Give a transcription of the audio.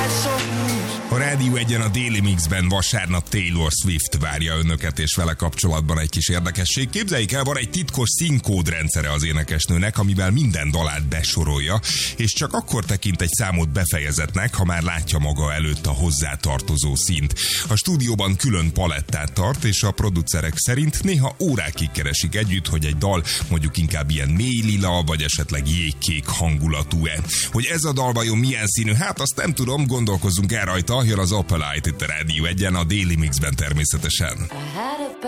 A Rádió Egyen a Daily Mixben vasárnap Taylor Swift várja önöket, és vele kapcsolatban egy kis érdekesség. Képzeljék el, van egy titkos színkódrendszere az énekesnőnek, amivel minden dalát besorolja, és csak akkor tekint egy számot befejezetnek, ha már látja maga előtt a hozzátartozó színt. A stúdióban külön palettát tart, és a producerek szerint néha órákig keresik együtt, hogy egy dal mondjuk inkább ilyen mélylila, vagy esetleg jégkék hangulatú-e. Hogy ez a dal vajon milyen színű? Hát azt nem tudom, gondolkozzunk el rajta. Jön az Opalite itt a Rádió Egyen, a Daily Mixben természetesen.